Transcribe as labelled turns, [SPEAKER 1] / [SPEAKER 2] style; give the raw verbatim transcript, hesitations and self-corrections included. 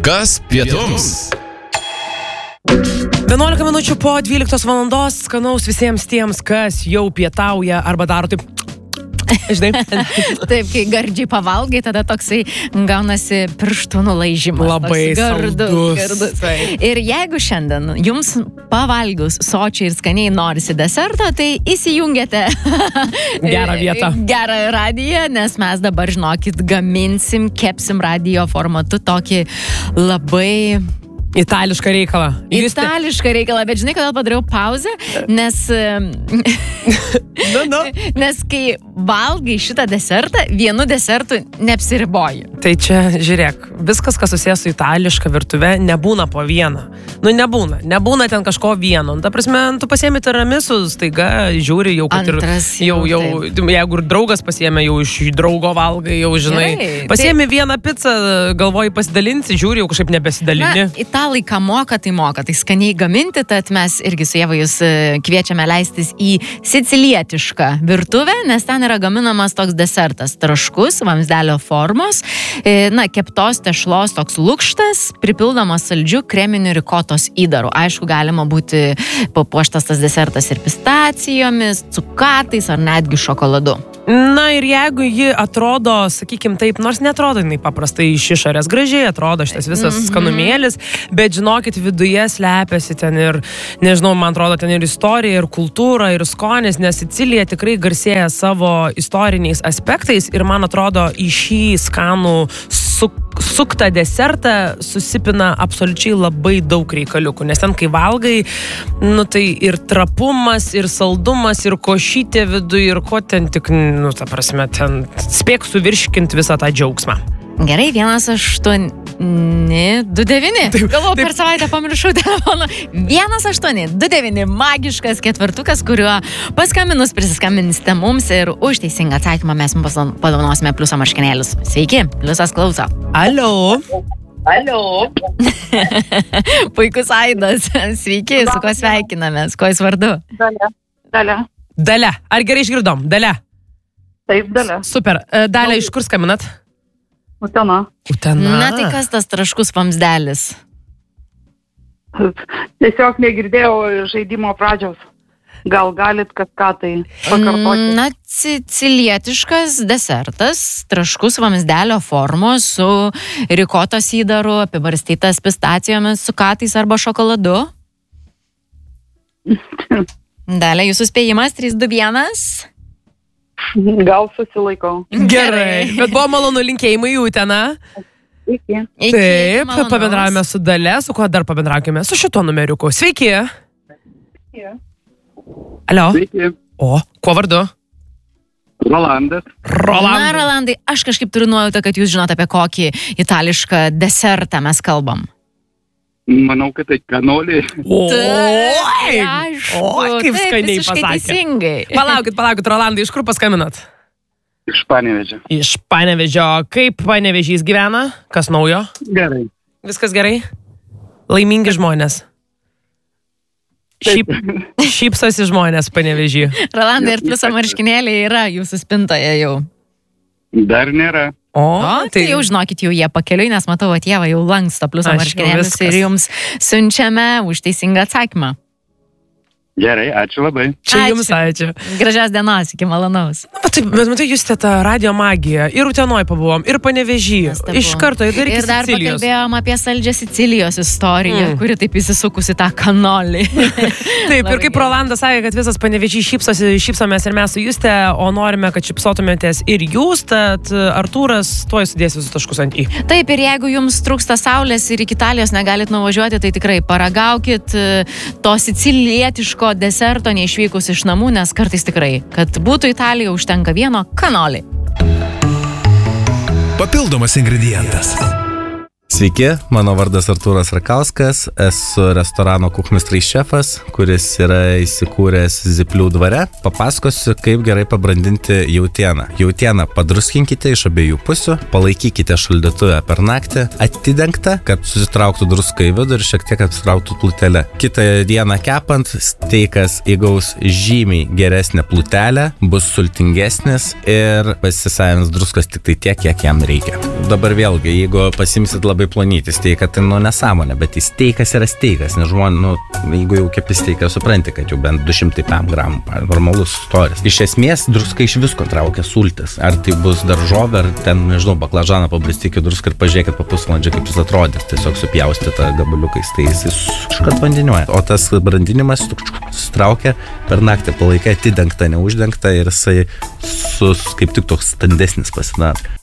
[SPEAKER 1] Kas pietums?
[SPEAKER 2] vienuolika minučių po dvyliktos valandos, skanaus visiems tiems, kas jau pietauja arba daro taip. Žinai?
[SPEAKER 3] Taip, kai gardžiai pavalgai, tada toksai gaunasi pirštų nulaižymas.
[SPEAKER 2] Labai
[SPEAKER 3] gardus, gardus. Ir jeigu šiandien jums pavalgius sočiai ir skaniai norisi deserto, tai įsijungiate
[SPEAKER 2] gerą vietą.
[SPEAKER 3] Gerą radiją, nes mes dabar, žinokit, gaminsim, kepsim radio formatu tokį labai...
[SPEAKER 2] Itališką reikalą.
[SPEAKER 3] Itališką reikalą, bet žinai, kodėl padariau pauzę? Nes...
[SPEAKER 2] nu, nu.
[SPEAKER 3] Nes kai valgai šitą desertą, vienu desertu neapsiriboji.
[SPEAKER 2] Tai čia, žiūrėk, viskas, kas susijęs su itališka virtuve, nebūna po vieną. Nu, nebūna. Nebūna ten kažko vieno. Ta prasme, tu pasiemi tiramisu, staiga žiūri jau, kad
[SPEAKER 3] Antras,
[SPEAKER 2] ir jau, jau, jau jeigu ir draugas pasiemi, jau iš draugo valgai, jau žinai.
[SPEAKER 3] Gerai,
[SPEAKER 2] pasiemi
[SPEAKER 3] tai...
[SPEAKER 2] vieną pizzą, galvoji pasidalinsi, žiūri, jau kažkaip nebesidalini.
[SPEAKER 3] Na, italai, ką moka, tai moka. Tai skaniai gaminti, tad mes irgi su Ieva jūs kviečiame leistis į sicilietišką virtuvę, nes ten yra gaminamas toks desertas. Traškus, vamzdelio formos, na, keptos tešlos toks lukštas, pripildomas saldžiu kreminiu rikotos įdaru. Aišku, galima būti papuoštas tas desertas ir pistacijomis, cukatais ar netgi šokoladu.
[SPEAKER 2] Na ir jeigu ji atrodo, sakykim taip, nors netrodo jinai paprastai iš išorės, gražiai atrodo šitas visas mm-hmm. skanumėlis, bet žinokit, viduje slepiasi ten ir, nežinau, man atrodo, ten ir istorija, ir kultūra, ir skonis, nes Sicilija tikrai garsėja savo istoriniais aspektais ir man atrodo, į šį skanų su, suktą desertą susipina absoliučiai labai daug reikaliukų, nes ten, kai valgai, nu tai ir trapumas, ir saldumas, ir košytė viduje, ir ko ten tik, nu, ta prasme, ten spėk suvirškinti visą tą džiaugsmą.
[SPEAKER 3] Gerai, vienas aštuoni, du devyni. Galvoju, per savaitę pamiršau telefoną. Vienas aštuoni, du devyni, magiškas ketvirtukas, kuriuo paskambinus prisiskambinsite mums ir už teisingą atsakymą mes jums padovanosime pliuso marškinėlius. Sveiki, pliusas klauso.
[SPEAKER 2] Alio.
[SPEAKER 4] Alio.
[SPEAKER 3] Puikus aidas. Sveiki, su kuo sveikinamės, kuo jūs vardu?
[SPEAKER 4] Dalia. Dalia.
[SPEAKER 2] Dalia. Ar gerai išgirdom? Dalia.
[SPEAKER 4] Taip, Dalia.
[SPEAKER 2] Super. Dalia, iš kur skambinat?
[SPEAKER 4] Utena.
[SPEAKER 2] Utena.
[SPEAKER 3] Na, tai kas tas traškus vamzdelis?
[SPEAKER 4] Tiesiog negirdėjau žaidimo pradžios. Gal galit kažką tai pakartoti?
[SPEAKER 3] Na, sicilietiškas desertas, traškus vamzdelio formos su rikotos įdaru, apibarstytas pistacijomis, cukatais arba šokoladu. Dalia, jūsų spėjimas, trys, du, vienas.
[SPEAKER 4] Gal susilaikau.
[SPEAKER 2] Gerai, bet buvo malonu, linkėjimai į Uteną.
[SPEAKER 4] Iki.
[SPEAKER 2] Taip, pabendravome su Dalia, su kuo dar pabendraukime? Su šituo numeriuku. Sveiki.
[SPEAKER 4] Sveiki.
[SPEAKER 2] Alio.
[SPEAKER 5] Sveiki.
[SPEAKER 2] O, kuo vardu?
[SPEAKER 5] Rolandas.
[SPEAKER 2] Rolandai.
[SPEAKER 3] Na, Rolandai, aš kažkaip turiu nuojautą, kad jūs žinote, apie kokį itališką desertą mes kalbam.
[SPEAKER 5] Manau, kad tai kanolį.
[SPEAKER 2] Oi,
[SPEAKER 3] aišku,
[SPEAKER 2] oi, kaip
[SPEAKER 3] taip,
[SPEAKER 2] skaniai
[SPEAKER 3] visiškai
[SPEAKER 2] pasakė.
[SPEAKER 3] teisingai.
[SPEAKER 2] Palaukit, palaukit, Rolandai, iš kur paskambinat?
[SPEAKER 5] Iš Panevėžio.
[SPEAKER 2] Iš Panevėžio. Kaip Panevėžys gyvena? Kas naujo?
[SPEAKER 5] Gerai.
[SPEAKER 2] Viskas gerai? Laimingi žmonės. Šyp, šypsosi žmonės Panevėžy.
[SPEAKER 3] Rolandai, ir pliuso marškinėliai yra jūsų spintoje jau.
[SPEAKER 5] Dar nėra.
[SPEAKER 2] O,
[SPEAKER 3] O, tai jau žinokit, jau jie pakeliui, nes matau, at Ieva jau lanksto pliuso
[SPEAKER 2] Aš jau
[SPEAKER 3] marškinėlius
[SPEAKER 2] viskas.
[SPEAKER 3] ir jums siunčiame už teisingą atsakymą.
[SPEAKER 5] Gerai, ačiū labai.
[SPEAKER 2] čia
[SPEAKER 3] Ačiū.
[SPEAKER 2] jums ačiū.
[SPEAKER 3] Gražios dienos, iki malonaus.
[SPEAKER 2] Na, bet, taip, bet matai, jūs tą radio magiją. Ir Utenoj pabuvom, ir Panevėžy.
[SPEAKER 3] Nuostabu.
[SPEAKER 2] Iš karto, ir dar iki
[SPEAKER 3] Ir dar
[SPEAKER 2] Sicilijos.
[SPEAKER 3] pakalbėjom apie saldžią Sicilijos istoriją,
[SPEAKER 2] Mm.
[SPEAKER 3] kuri taip įsisukusi tą kanolį.
[SPEAKER 2] Taip,
[SPEAKER 3] Labai
[SPEAKER 2] ir kaip
[SPEAKER 3] gerai.
[SPEAKER 2] Rolandas sakė, kad visas Panevėžys šypsosi, šypsomės ir mes su Juste, o norime, kad šypsotumėtės ir jūs, tad Artūras tuoj sudės visus taškus ant į.
[SPEAKER 3] Taip, ir jeigu jums trūksta saulės ir iki Italijos negalit nuvažiuoti, tai tikrai paragaukit e, to sicilietiško deserto neišvykus iš namų, nes kartais tikrai, kad būtų Italija, užtenka vieno kanolį.
[SPEAKER 1] Papildomas ingredientas.
[SPEAKER 6] Sveiki, mano vardas Artūras Rakauskas, esu restorano kuchmistrai šefas, kuris yra įsikūręs Zyplių dvare. Papasakosiu, kaip gerai pabrandinti jautieną. Jautieną padruskinkite iš abiejų pusių, palaikykite šaldytuvę per naktį, atidengta, kad susitrauktų druska į vidų ir šiek tiek apsitrauktų plutelę. Kitą dieną kepant, steikas įgaus žymiai geresnę plutelę, bus sultingesnis ir pasisavins druskos tik tai tiek, kiek jam reikia. Dabar vėlgi, jeigu pasimsit labai labai plonytis steiką, tai nu nesąmonė, bet į steikas yra steikas, nes žmonės, nu, jeigu jau kepi steiką, supranti, kad jau bent du šimtai gramų, normalus storis. Iš esmės, druska iš visko traukia sultis. Ar tai bus daržovė, ar ten, nežinau, baklažaną pabristykit druską ir pažiūrėkit po pusvalandžio, kaip jis atrodys. Tiesiog supjaustyta gabaliukais, tai jis iškart vandeniuoja. O tas brandinimas susitraukia per naktį, palaikai atidengta, neuždengta ir jisai sus, kaip tik toks standesnis pasidaro.